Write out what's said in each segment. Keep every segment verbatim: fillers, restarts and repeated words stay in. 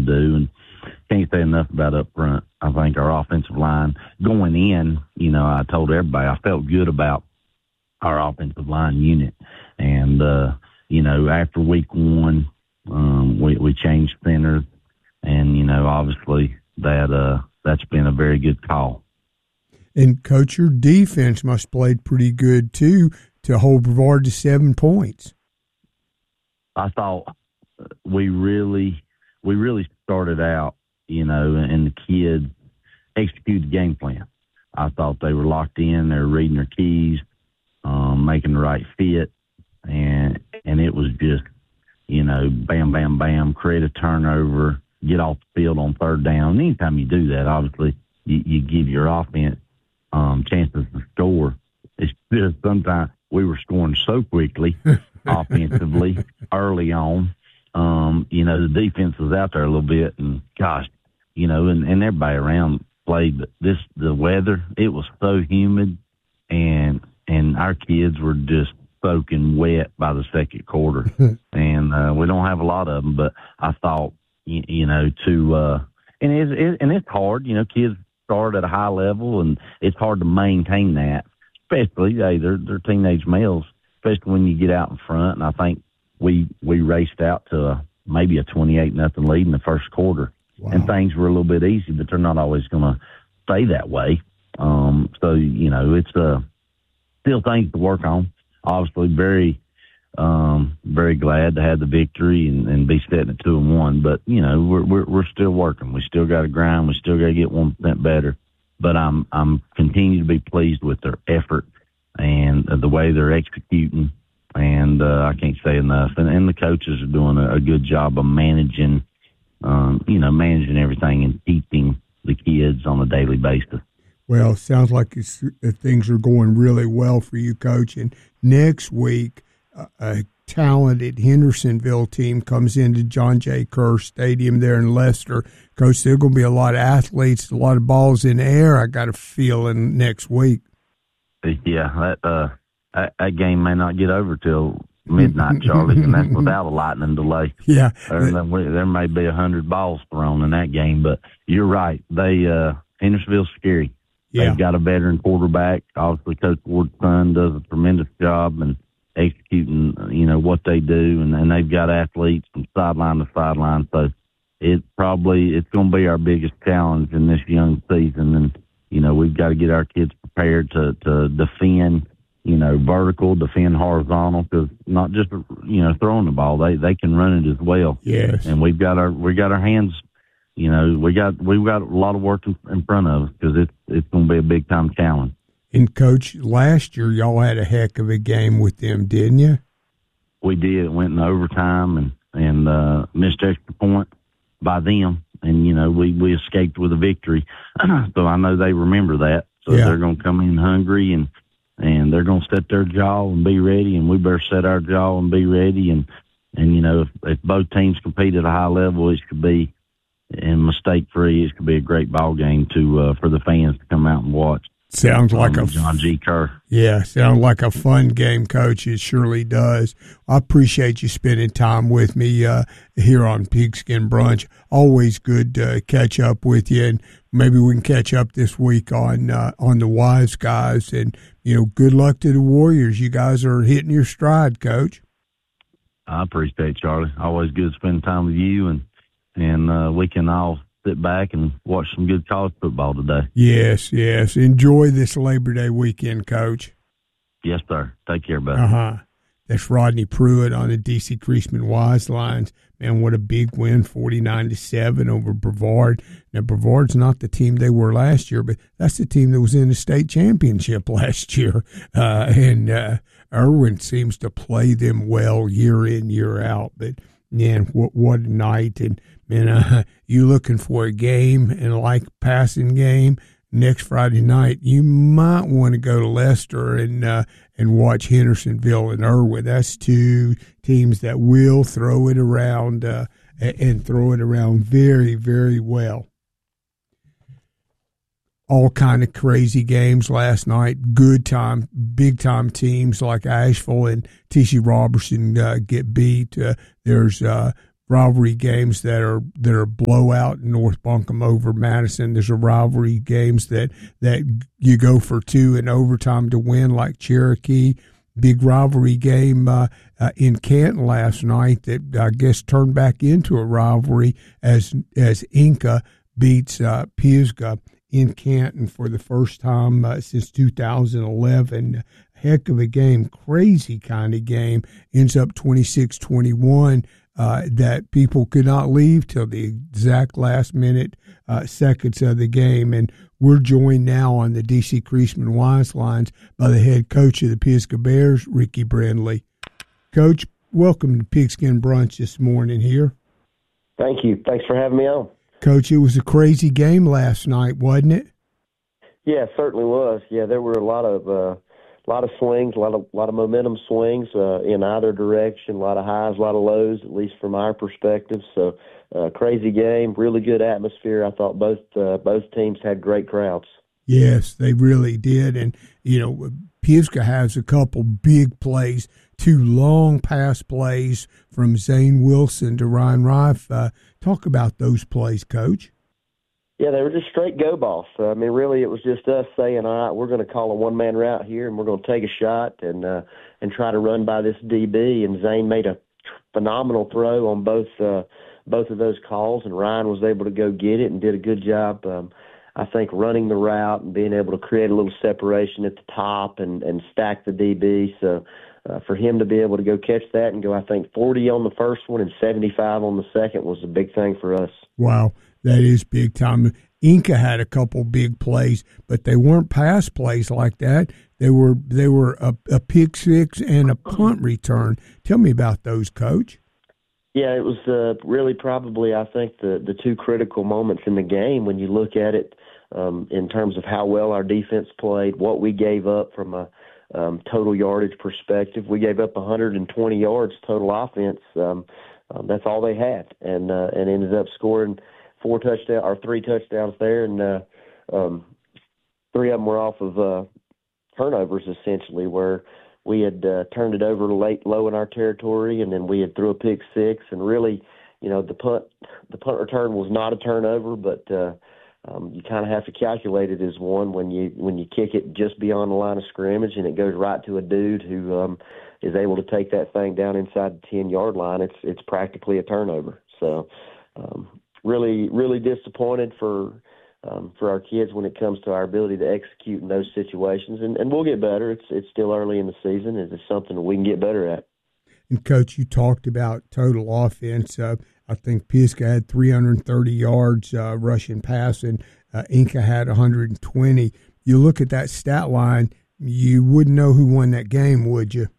do. And can't say enough about up front. I think our offensive line going in, you know, I told everybody I felt good about our offensive line unit. And, uh, you know, after week one, um, we, we changed centers. And, you know, obviously that uh, that's been a very good call. And, Coach, your defense must have played pretty good, too, to hold Brevard to seven points. I thought we really we really started out, you know, and the kids executed the game plan. I thought they were locked in. They were reading their keys, um, making the right fit, and and it was just, you know, bam, bam, bam, create a turnover, get off the field on third down. Anytime you do that, obviously, you, you give your offense um, chances to score. It's just sometimes we were scoring so quickly offensively early on. Um, you know, the defense was out there a little bit, and gosh, you know, and, and everybody around played. But this, the weather, it was so humid, and and our kids were just soaking wet by the second quarter. And uh, we don't have a lot of them, but I thought, you, you know, to uh, and it's it, and it's hard. You know, kids start at a high level, and it's hard to maintain that, especially hey, they're they're teenage males, especially when you get out in front. And I think we we raced out to a, maybe a twenty-eight nothing lead in the first quarter. Wow. And things were a little bit easy, but they're not always going to stay that way. Um, so, you know, it's uh, still things to work on. Obviously, very, um, very glad to have the victory and, and be sitting at two and one. But, you know, we're we're, we're still working. We still got to grind. We still got to get one percent better. But I'm I'm continue to be pleased with their effort and the way they're executing. And uh, I can't say enough. And, and the coaches are doing a, a good job of managing. Um, you know, managing everything and teaching the kids on a daily basis. Well, it sounds like it's, uh, things are going really well for you, Coach. And next week, uh, a talented Hendersonville team comes into John J. Kerr Stadium there in Leicester. Coach, there's going to be a lot of athletes, a lot of balls in the air, I got a feeling, next week. Yeah, that, uh, that, that game may not get over till midnight, Charlie, and that's without a lightning delay. Yeah, there, there may be a hundred balls thrown in that game, but you're right. They uh, Hendersonville's scary. Yeah. They've got a veteran quarterback. Obviously, Coach Ward's son does a tremendous job in executing, you know, what they do, and, and they've got athletes from sideline to sideline. So it probably it's going to be our biggest challenge in this young season, and you know we've got to get our kids prepared to to defend. You know, vertical, defend horizontal, because not just, you know, throwing the ball, they they can run it as well. Yes. And we've got our we got our hands, you know, we got we've got a lot of work in, in front of us because it's it's going to be a big time challenge. And Coach, last year y'all had a heck of a game with them, didn't you? We did. It went in overtime and and uh, missed extra point by them, and you know we we escaped with a victory. So I know they remember that. So yeah. They're going to come in hungry and. And they're going to set their jaw and be ready, and we better set our jaw and be ready. And, and you know, if, if both teams compete at a high level, it could be, and mistake-free, it could be a great ball game to uh, for the fans to come out and watch. Sounds like um, a John G. Kerr. Yeah, sounds like a fun game, Coach. It surely does. I appreciate you spending time with me uh, here on Pigskin Brunch. Always good to catch up with you, and maybe we can catch up this week on uh, on the Wise Guys. And you know, good luck to the Warriors. You guys are hitting your stride, Coach. I appreciate it, Charlie. Always good to spend time with you, and and uh, we can all sit back and watch some good college football today. Yes, yes. Enjoy this Labor Day weekend, Coach. Yes, sir. Take care, buddy. Uh-huh. That's Rodney Pruitt on the D C Creasman Wise lines. Man, what a big win, forty-nine to seven over Brevard. Now, Brevard's not the team they were last year, but that's the team that was in the state championship last year. Uh, and uh, Irwin seems to play them well year in, year out. But, man, what, what a night. And, man, uh, you looking for a game and like passing game next Friday night, you might want to go to Leicester and uh, and watch Hendersonville and Irwin. That's two teams that will throw it around uh, and throw it around very, very well. All kind of crazy games last night. Good time, big time teams like Asheville and T C Robertson uh, get beat. Uh, there's uh, rivalry games that are that are blowout. North Buncombe over Madison. There's a rivalry games that that you go for two in overtime to win, like Cherokee. Big rivalry game uh, uh, in Canton last night that I guess turned back into a rivalry as as Inca beats uh, Pisgah in Canton for the first time uh, since two thousand eleven. Heck of a game, crazy kind of game. Ends up twenty-six twenty-one. Uh, that people could not leave till the exact last minute uh, seconds of the game. And we're joined now on the D C Creasman Wise Lines by the head coach of the Pisgah Bears, Ricky Brindley. Coach, welcome to Pigskin Brunch this morning here. Thank you. Thanks for having me on. Coach, it was a crazy game last night, wasn't it? Yeah, it certainly was. Yeah, there were a lot of uh, a lot of swings, a lot of lot of momentum swings uh, in either direction, a lot of highs, a lot of lows, at least from our perspective. So, uh, crazy game, really good atmosphere. I thought both uh, both teams had great crowds. Yes, they really did. And, you know, Pisgah has a couple big plays, two long pass plays from Zane Wilson to Ryan Rife. Uh, talk about those plays, Coach. Yeah, they were just straight go balls. Uh, I mean, really, it was just us saying, all right, we're going to call a one-man route here, and we're going to take a shot and uh, and try to run by this D B. And Zane made a phenomenal throw on both uh, both of those calls, and Ryan was able to go get it and did a good job, um, I think, running the route and being able to create a little separation at the top and, and stack the D B. So uh, for him to be able to go catch that and go, I think, forty on the first one and seventy-five on the second was a big thing for us. Wow. That is big time. Inca had a couple big plays, but they weren't pass plays like that. They were they were a, a pick six and a punt return. Tell me about those, Coach. Yeah, it was uh, really probably, I think, the, the two critical moments in the game when you look at it um, in terms of how well our defense played, what we gave up from a um, total yardage perspective. We gave up one hundred twenty yards total offense. Um, um, that's all they had, and uh, and ended up scoring four touchdowns or three touchdowns there, and uh, um, three of them were off of uh, turnovers, essentially, where we had uh, turned it over late, low in our territory, and then we had threw a pick six. And really, you know, the punt, the punt return was not a turnover, but uh, um, you kind of have to calculate it as one when you when you kick it just beyond the line of scrimmage, and it goes right to a dude who um, is able to take that thing down inside the ten-yard line. It's it's practically a turnover. So. Um, Really, really disappointed for um, for our kids when it comes to our ability to execute in those situations, and, and we'll get better. It's it's still early in the season. It's something that we can get better at. And Coach, you talked about total offense. Uh, I think Pisgah had three hundred thirty yards uh, rushing passing. Uh, Inca had one hundred twenty. You look at that stat line, you wouldn't know who won that game, would you?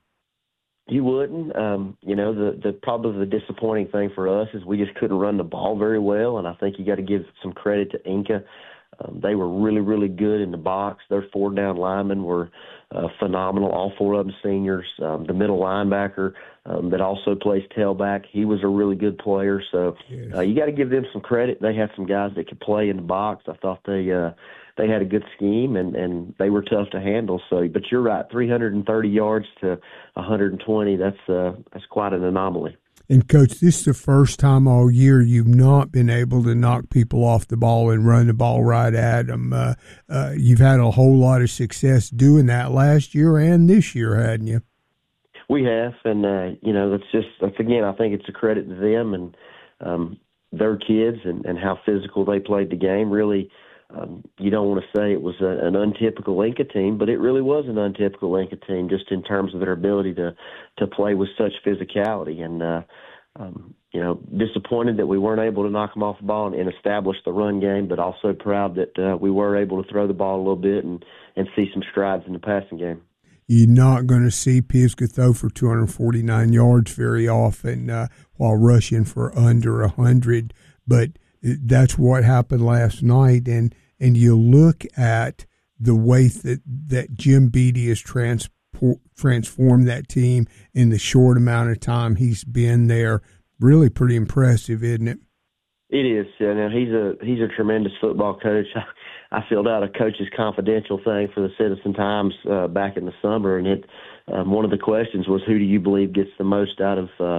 You wouldn't. Um, you know, the, the probably the disappointing thing for us is we just couldn't run the ball very well, and I think you got to give some credit to Inca. Um, they were really, really good in the box. Their four-down linemen were uh, phenomenal, all four of them seniors. Um, the middle linebacker um, that also plays tailback, he was a really good player. So yes. uh, you got to give them some credit. They had some guys that could play in the box. I thought they uh, – they had a good scheme, and, and they were tough to handle. So, but you're right, three hundred thirty yards to one hundred twenty, that's uh, that's quite an anomaly. And, Coach, this is the first time all year you've not been able to knock people off the ball and run the ball right at them. Uh, uh, you've had a whole lot of success doing that last year and this year, hadn't you? We have, and, uh, you know, that's just, that's, again, I think it's a credit to them and um, their kids and, and how physical they played the game. Really, Um, you don't want to say it was a, an untypical Inca team, but it really was an untypical Inca team just in terms of their ability to, to play with such physicality. And, uh, um, you know, disappointed that we weren't able to knock them off the ball and, and establish the run game, but also proud that uh, we were able to throw the ball a little bit and, and see some strides in the passing game. You're not going to see Pisgah throw for two hundred forty-nine yards very often uh, while rushing for under one hundred, but that's what happened last night, and, and you look at the way that, that Jim Beattie has transport, transformed that team in the short amount of time he's been there. Really pretty impressive, isn't it? It is. Yeah, now he's a he's a tremendous football coach. I, I filled out a Coach's Confidential thing for the Citizen Times uh, back in the summer, and it um, one of the questions was, who do you believe gets the most out of uh,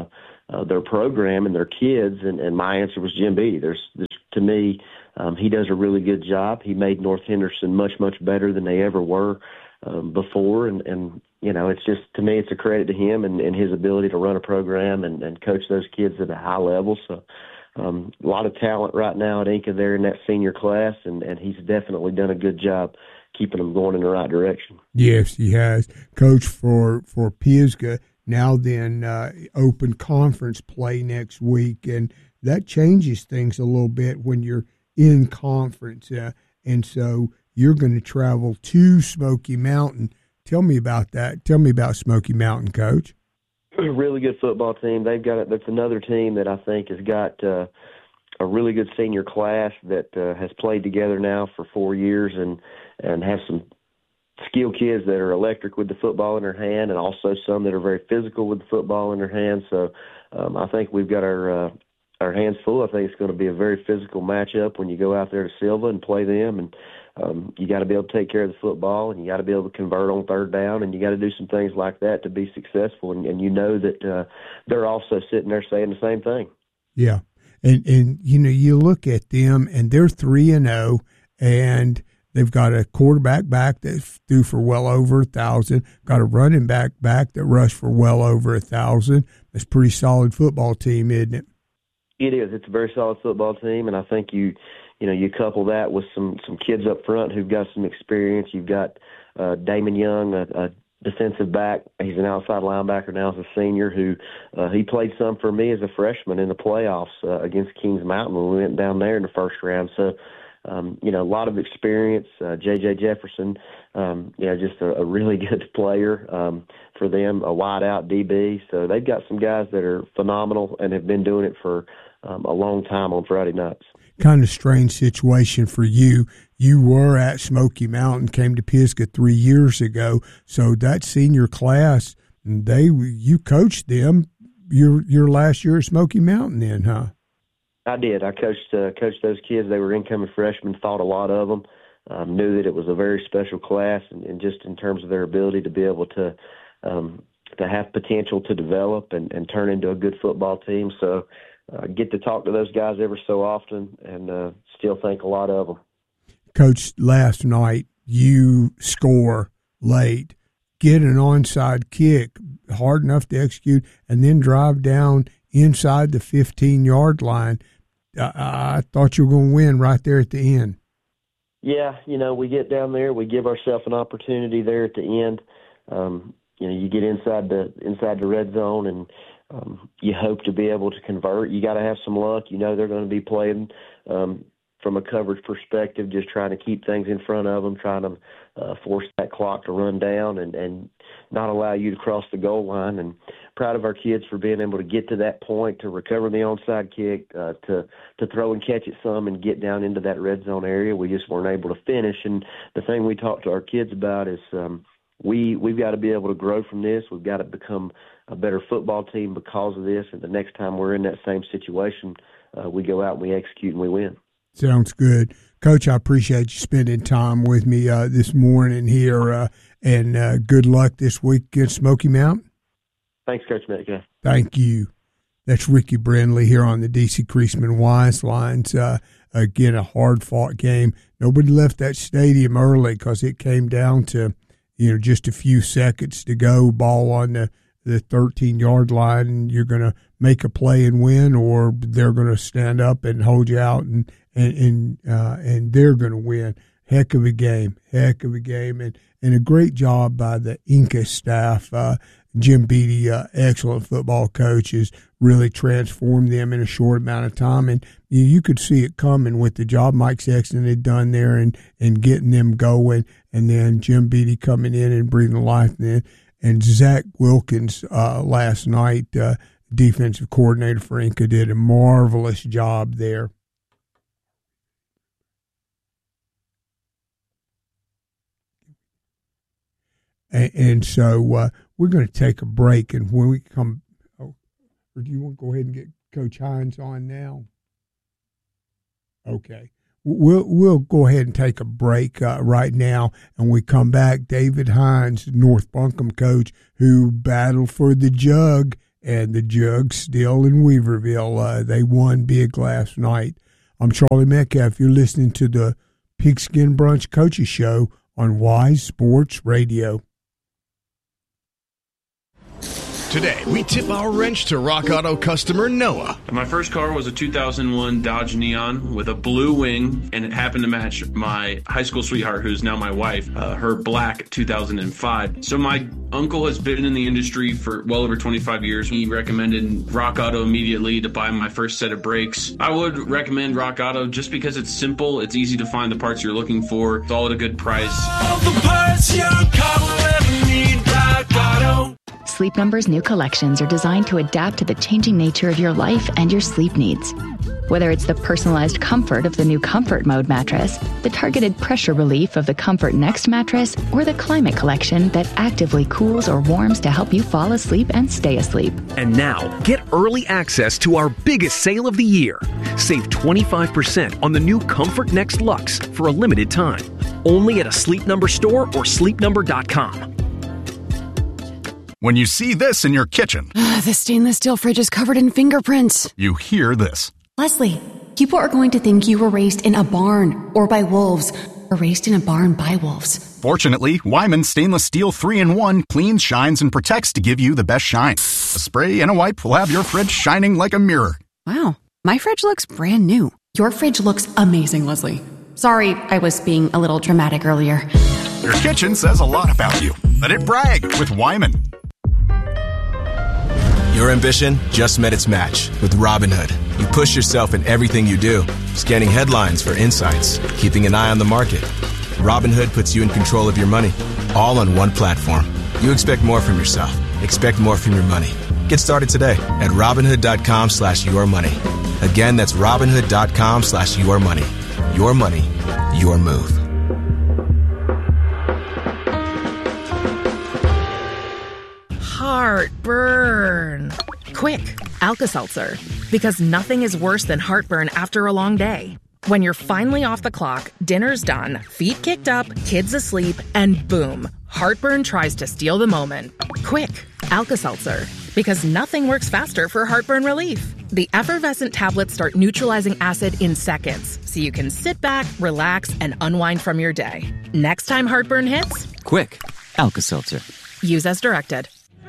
uh, their program and their kids. And, and my answer was Jim Beattie. There's, there's to me, um, he does a really good job. He made North Henderson much, much better than they ever were um, before. And, and, you know, it's just, to me, it's a credit to him and, and his ability to run a program and, and coach those kids at a high level. So um, a lot of talent right now at Inca there in that senior class, and, and he's definitely done a good job keeping them going in the right direction. Yes, he has. Coach, for, for Pisgah, now then uh, open conference play next week, and that changes things a little bit when you're in conference. Uh, and so you're going to travel to Smoky Mountain. Tell me about that. Tell me about Smoky Mountain, Coach. A really good football team. They've got it. That's another team that I think has got uh, a really good senior class that uh, has played together now for four years and, and have some skilled kids that are electric with the football in their hand, and also some that are very physical with the football in their hand. So um, I think we've got our uh, our hands full. I think it's going to be a very physical matchup when you go out there to Silva and play them. And um, you got to be able to take care of the football, and you got to be able to convert on third down, and you got to do some things like that to be successful. And, and you know that uh, they're also sitting there saying the same thing. Yeah, and and you know, you look at them, and they're three and zero, and they've got a quarterback back that threw for well over a thousand. Got a running back back that rushed for well over a thousand. It's a pretty solid football team, isn't it? It is. It's a very solid football team, and I think you, you know, you couple that with some some kids up front who've got some experience. You've got uh, Damon Young, a, a defensive back. He's an outside linebacker now as a senior. Who uh, he played some for me as a freshman in the playoffs uh, against Kings Mountain when we went down there in the first round. So. Um, you know, a lot of experience. Uh, J J Jefferson, um, you know, just a, a really good player um, for them, a wide-out D B. So they've got some guys that are phenomenal and have been doing it for um, a long time on Friday nights. Kind of strange situation for you. You were at Smoky Mountain, came to Pisgah three years ago. So that senior class, they you coached them your your last year at Smoky Mountain then, huh? I did. I coached uh, coached those kids. They were incoming freshmen, thought a lot of them, um, knew that it was a very special class, and, and just in terms of their ability to be able to um, to have potential to develop and, and turn into a good football team. So I uh, get to talk to those guys every so often and uh, still think a lot of them. Coach, last night you score late, get an onside kick, hard enough to execute, and then drive down inside the fifteen-yard line. I, I thought you were going to win right there at the end. Yeah, you know, we get down there, we give ourselves an opportunity there at the end. Um, you know, you get inside the inside the red zone, and um, you hope to be able to convert. You got to have some luck. You know, they're going to be playing um, from a coverage perspective, just trying to keep things in front of them, trying to uh, force that clock to run down and, and not allow you to cross the goal line. And proud of our kids for being able to get to that point, to recover the onside kick, uh, to to throw and catch it some and get down into that red zone area. We just weren't able to finish. And the thing we talk to our kids about is um, we, we've got to be able to grow from this. We've got to become a better football team because of this. And the next time we're in that same situation, uh, we go out and we execute and we win. Sounds good. Coach, I appreciate you spending time with me uh, this morning here, uh, and uh, good luck this week against Smoky Mountain. Thanks, Coach Metcalf. Thank you. That's Ricky Brindley here on the D C Creasman Wise Lines. Uh, again, a hard-fought game. Nobody left that stadium early because it came down to, you know, just a few seconds to go, ball on the the thirteen-yard line, and you're going to make a play and win, or they're going to stand up and hold you out, and and and, uh, and they're going to win. Heck of a game, heck of a game, and, and a great job by the Inca staff. Uh, Jim Beattie, uh, excellent football coach, has really transformed them in a short amount of time, and you, you could see it coming with the job Mike Sexton had done there and, and getting them going, and then Jim Beattie coming in and breathing life in. And Zach Wilkins uh, last night, uh, defensive coordinator for Inca, did a marvelous job there. And, and so uh, we're going to take a break, and when we come, oh, or do you want to go ahead and get Coach Hines on now? Okay. We'll we'll go ahead and take a break uh, right now, and we come back. David Hines, North Buncombe coach, who battled for the jug and the Jug still in Weaverville. Uh, they won big last night. I'm Charlie Metcalf. You're listening to the Pigskin Brunch Coaches Show on Wise Sports Radio. Today, we tip our wrench to Rock Auto customer Noah. My first car was a two thousand one Dodge Neon with a blue wing, and it happened to match my high school sweetheart, who's now my wife, uh, her black two thousand five. So my uncle has been in the industry for well over twenty-five years. He recommended Rock Auto immediately to buy my first set of brakes. I would recommend Rock Auto just because it's simple, it's easy to find the parts you're looking for, it's all at a good price. All the parts your car will ever need, Rock Auto. Sleep Number's new collections are designed to adapt to the changing nature of your life and your sleep needs. Whether it's the personalized comfort of the new Comfort Mode mattress, the targeted pressure relief of the Comfort Next mattress, or the Climate Collection that actively cools or warms to help you fall asleep and stay asleep. And now, get early access to our biggest sale of the year. Save twenty-five percent on the new Comfort Next Luxe for a limited time. Only at a Sleep Number store or sleep number dot com. When you see this in your kitchen, the stainless steel fridge is covered in fingerprints. You hear this. Leslie, people are going to think you were raised in a barn or by wolves, or raised in a barn by wolves. Fortunately, Wyman Stainless Steel three in one cleans, shines, and protects to give you the best shine. A spray and a wipe will have your fridge shining like a mirror. Wow, my fridge looks brand new. Your fridge looks amazing, Leslie. Sorry, I was being a little dramatic earlier. Your kitchen says a lot about you. Let it brag with Wyman. Your ambition just met its match with Robinhood. You push yourself in everything you do, scanning headlines for insights, keeping an eye on the market. Robinhood puts you in control of your money, all on one platform. You expect more from yourself. Expect more from your money. Get started today at Robinhood.com slash your money. Again, that's Robinhood.com slash your money. Your money, your move. Heartburn. Quick, Alka-Seltzer. Because nothing is worse than heartburn after a long day. When you're finally off the clock, dinner's done, feet kicked up, kids asleep, and boom, heartburn tries to steal the moment. Quick, Alka-Seltzer. Because nothing works faster for heartburn relief. The effervescent tablets start neutralizing acid in seconds, so you can sit back, relax, and unwind from your day. Next time heartburn hits, quick, Alka-Seltzer. Use as directed.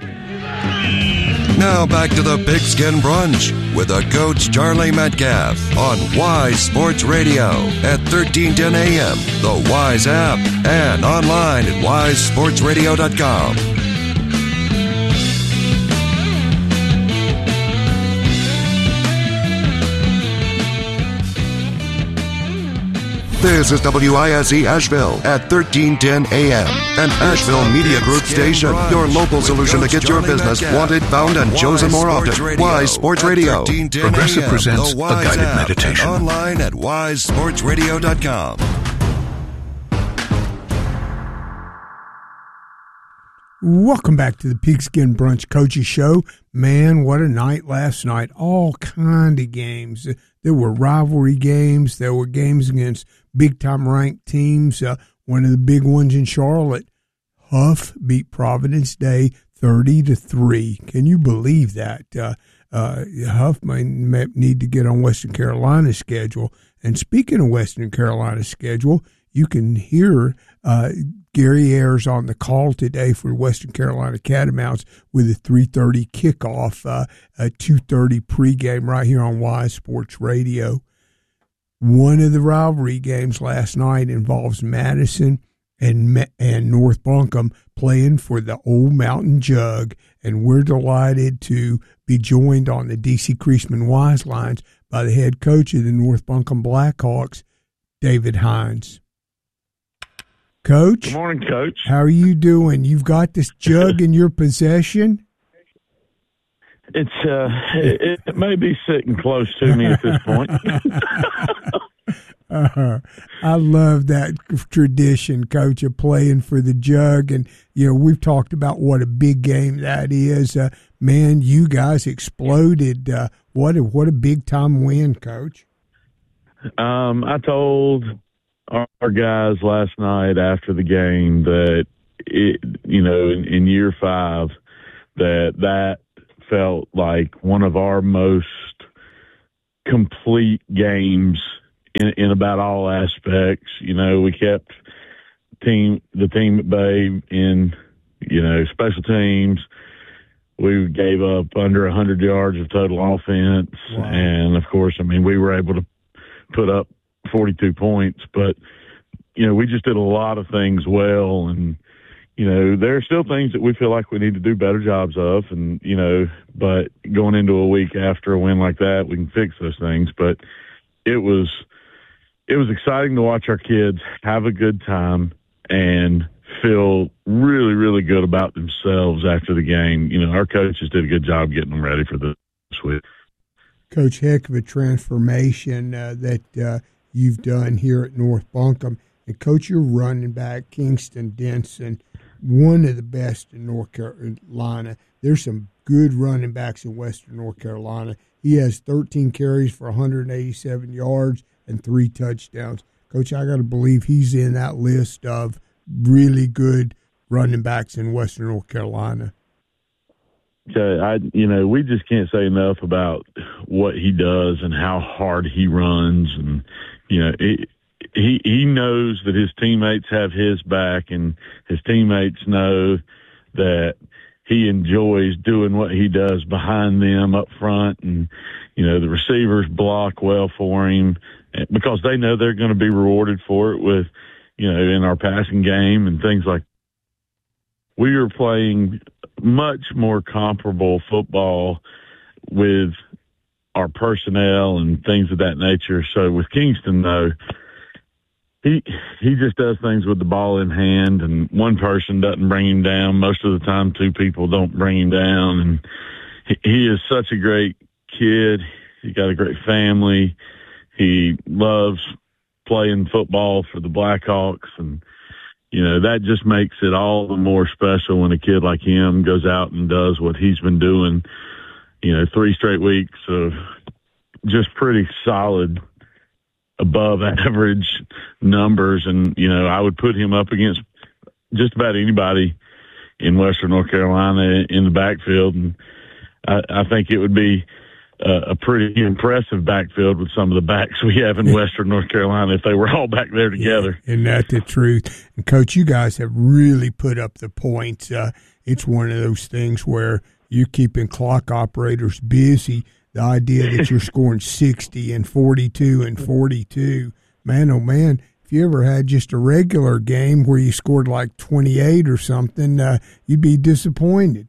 Now back to the Pigskin Brunch with the coach Charlie Metcalf on Wise Sports Radio at thirteen ten a.m., the Wise app, and online at wise sports radio dot com. This is W I S E Asheville at thirteen ten a.m. An Asheville Media Group station. Your local solution to get your business wanted, found, and chosen more often. Wise Sports Radio. Progressive presents a guided meditation. Online at wise sports radio dot com. Welcome back to the Pigskin Brunch Coaches Show. Man, what a night last night. All kind of games. There were rivalry games. There were games against big-time ranked teams. Uh, one of the big ones in Charlotte, Huff beat Providence Day thirty to three. Can you believe that? Uh, uh, Huff may, may need to get on Western Carolina's schedule. And speaking of Western Carolina's schedule, you can hear uh, Gary Ayers on the call today for Western Carolina Catamounts with a three thirty kickoff, uh, a two thirty pregame right here on Wise Sports Radio. One of the rivalry games last night involves Madison and and North Buncombe playing for the Old Mountain Jug, and we're delighted to be joined on the D C Creasman Wise lines by the head coach of the North Buncombe Blackhawks, David Hines. Coach. Good morning, Coach. How are you doing? You've got this jug in your possession? It's uh, it, it may be sitting close to me at this point. uh, I love that tradition, Coach, of playing for the jug. And, you know, we've talked about what a big game that is. Uh, man, you guys exploded. Uh, what a, what a big-time win, Coach. Um, I told our, our guys last night after the game that, it, you know, in, in year five, that that felt like one of our most complete games in, in about all aspects. You know, we kept team the team at bay in, you know, special teams. We gave up under one hundred yards of total offense. Wow. And, of course, I mean, we were able to put up forty-two points. But, you know, we just did a lot of things well. And, you know, there are still things that we feel like we need to do better jobs of. And, you know, but going into a week after a win like that, we can fix those things. But it was it was exciting to watch our kids have a good time and feel really, really good about themselves after the game. You know, our coaches did a good job getting them ready for this week. Coach, heck of a transformation uh, that uh, you've done here at North Buncombe. And, Coach, your running back, Kingston Denson, one of the best in North Carolina. There's some good running backs in Western North Carolina. He has thirteen carries for one hundred eighty-seven yards and three touchdowns. Coach, I got to believe he's in that list of really good running backs in Western North Carolina. Okay, I you know we just can't say enough about what he does and how hard he runs, and you know it, he he knows that his teammates have his back, and his teammates know that he enjoys doing what he does behind them up front, and you know the receivers block well for him because they know they're going to be rewarded for it with, you know, in our passing game and things like that. We are playing much more comparable football with our personnel and things of that nature. So with Kingston, though, he he just does things with the ball in hand, and one person doesn't bring him down. Most of the time, two people don't bring him down. And he, he is such a great kid. He's got a great family. He loves playing football for the Blackhawks, and you know that just makes it all the more special when a kid like him goes out and does what he's been doing. You know, three straight weeks of just pretty solid, above average numbers, and you know I would put him up against just about anybody in Western North Carolina in the backfield, and I, I think it would be Uh, a pretty impressive backfield with some of the backs we have in Western North Carolina if they were all back there together. Yeah, isn't that the truth? And, Coach, you guys have really put up the points. Uh, it's one of those things where you're keeping clock operators busy. The idea that you're scoring sixty and forty-two and forty-two, man, oh, man, if you ever had just a regular game where you scored like twenty-eight or something, uh, you'd be disappointed.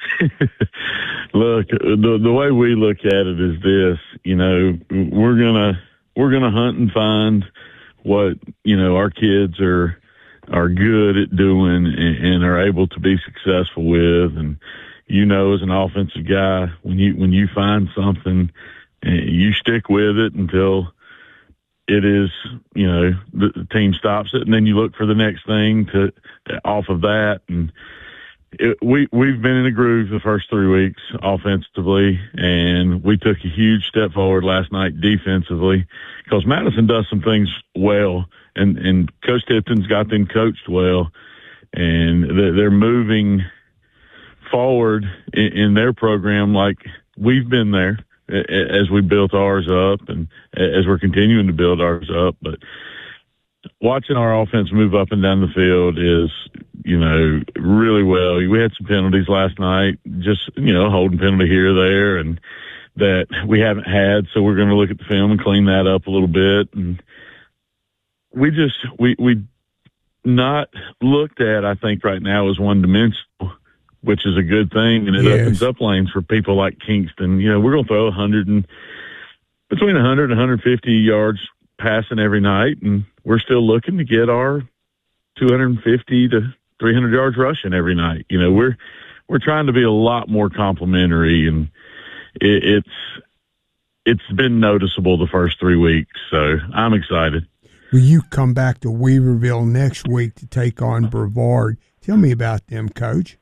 Look, the the way we look at it is this, you know, we're gonna we're gonna hunt and find what, you know, our kids are are good at doing and, and are able to be successful with. And you know, as an offensive guy, when you when you find something, you stick with it until it is, you know, the, the team stops it, and then you look for the next thing to, to off of that. And It, we, we've been in a groove the first three weeks offensively, and we took a huge step forward last night defensively because Madison does some things well, and, and Coach Tipton's got them coached well, and they're, they're moving forward in, in their program like we've been there as we built ours up and as we're continuing to build ours up. But watching our offense move up and down the field is, you know, really well. We had some penalties last night, just, you know, holding penalty here or there, and that we haven't had. So we're going to look at the film and clean that up a little bit. And we just, we, we not looked at, I think right now, as one dimensional, which is a good thing. And it yes. opens up lanes for people like Kingston. You know, we're going to throw a hundred and between a hundred and one hundred fifty yards passing every night. And we're still looking to get our two hundred fifty to three hundred yards rushing every night. You know, we're, we're trying to be a lot more complimentary, and it, it's, it's been noticeable the first three weeks. So I'm excited. Will you come back to Weaverville next week to take on Brevard? Tell me about them, Coach.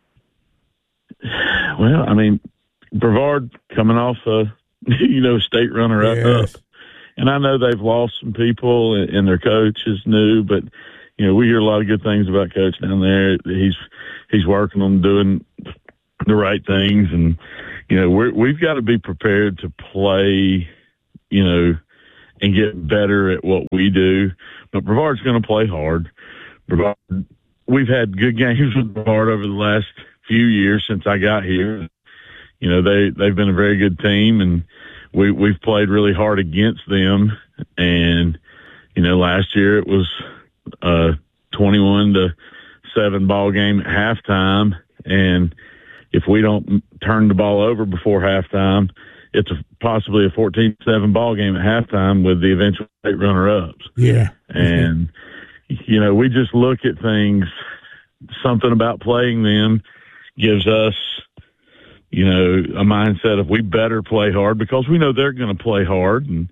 Well, I mean, Brevard coming off a, you know, state runner-up. Yes. And I know they've lost some people, and their coach is new, but you know, we hear a lot of good things about Coach down there. He's he's working on doing the right things. And, you know, we're, we've got to be prepared to play, you know, and get better at what we do. But Brevard's going to play hard. Brevard, we've had good games with Brevard over the last few years since I got here. You know, they, they've been a very good team, and we, we've played really hard against them. And, you know, last year it was a twenty-one to seven ball game at halftime. And if we don't turn the ball over before halftime, it's a, possibly a fourteen seven ball game at halftime with the eventual state runner-ups. Yeah. And, you know, we just look at things, something about playing them gives us, you know, a mindset of we better play hard because we know they're going to play hard. And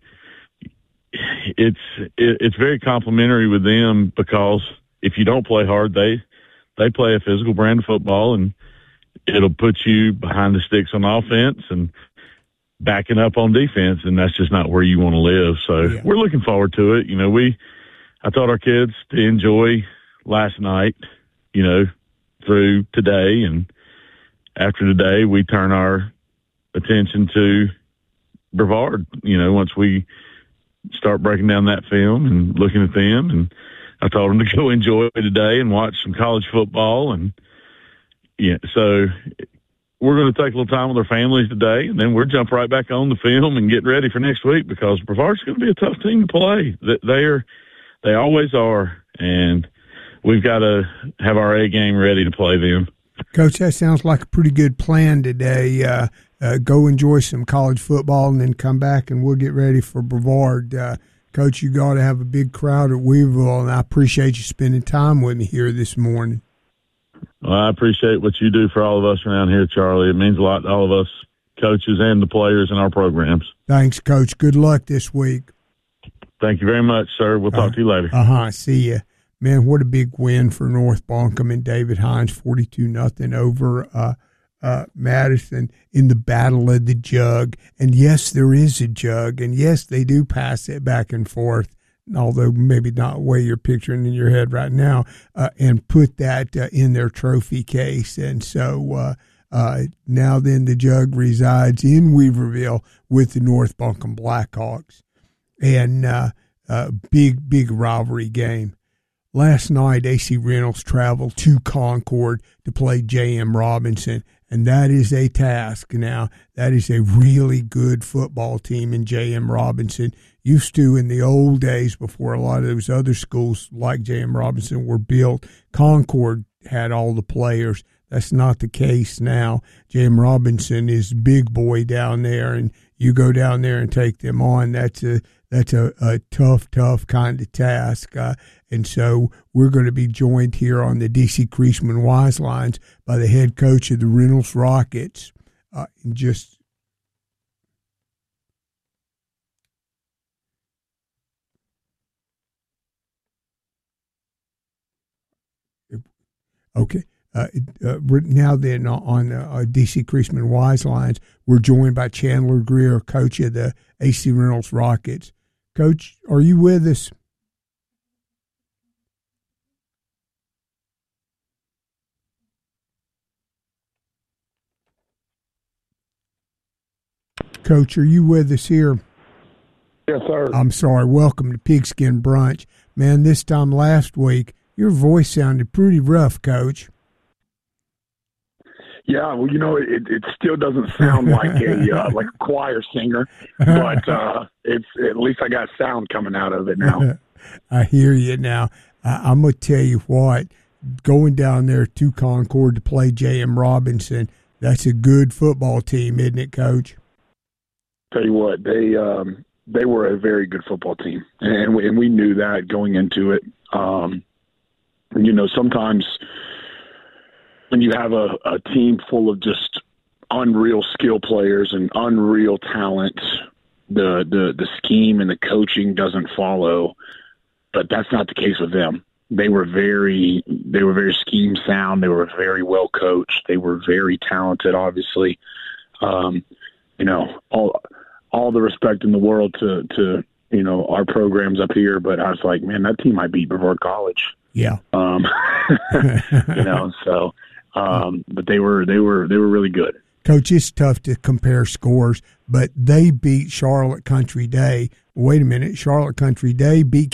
it's, it, it's very complimentary with them because if you don't play hard, they, they play a physical brand of football, and it'll put you behind the sticks on offense and backing up on defense. And that's just not where you want to live. So yeah. We're looking forward to it. You know, we, I taught our kids to enjoy last night, you know, through today. And after today, we turn our attention to Brevard, you know, once we start breaking down that film and looking at them. And I told them to go enjoy today and watch some college football. And yeah, so we're going to take a little time with our families today, and then we'll jump right back on the film and get ready for next week because Brevard's going to be a tough team to play. They are, they always are, and we've got to have our A game ready to play them. Coach, that sounds like a pretty good plan today. Uh, uh, go enjoy some college football and then come back and we'll get ready for Brevard. Uh, Coach, you got to have a big crowd at Weaverville, and I appreciate you spending time with me here this morning. Well, I appreciate what you do for all of us around here, Charlie. It means a lot to all of us coaches and the players in our programs. Thanks, Coach. Good luck this week. Thank you very much, sir. We'll talk uh, to you later. Uh-huh. See ya. Man, what a big win for North Buncombe and David Hines, forty-two nothing over uh, uh, Madison in the Battle of the Jug. And, yes, there is a jug, and, yes, they do pass it back and forth, although maybe not the way you're picturing in your head right now, uh, and put that uh, in their trophy case. And so uh, uh, now then the jug resides in Weaverville with the North Buncombe Blackhawks. And uh, uh, big, big rivalry game. Last night, A C Reynolds traveled to Concord to play J M Robinson, and that is a task. Now, that is a really good football team in J M Robinson. Used to, in the old days, before a lot of those other schools like J M Robinson were built, Concord had all the players. That's not the case now. J M Robinson is big boy down there, and you go down there and take them on. That's a that's a, a tough, tough kind of task. Uh, and so we're going to be joined here on the D C Creasman Wise Lines by the head coach of the Reynolds Rockets. Uh, in just okay. Uh, uh, now then on uh, D C Creasman Wise Lines, we're joined by Chandler Greer, coach of the A C Reynolds Rockets. Coach, are you with us? Coach, are you with us here? Yes, sir. I'm sorry. Welcome to Pigskin Brunch. Man, this time last week, your voice sounded pretty rough, Coach. Yeah, well, you know, it, it still doesn't sound like a uh, like a choir singer, but uh, it's at least I got sound coming out of it now. I hear you now. I, I'm gonna tell you what, going down there to Concord to play J M Robinson, that's a good football team, isn't it, Coach? Tell you what, they um, they were a very good football team, and we, and we knew that going into it. Um, you know, sometimes when you have a, a team full of just unreal skill players and unreal talent, the, the the scheme and the coaching doesn't follow. But that's not the case with them. They were very they were very scheme sound. They were very well coached. They were very talented, obviously. Um, you know, all all the respect in the world to to you know our programs up here. But I was like, man, that team might beat Brevard College. Yeah. Um, you know, so. Um, but they were they were they were really good. Coach, it's tough to compare scores, but they beat Charlotte Country Day. Wait a minute, Charlotte Country Day beat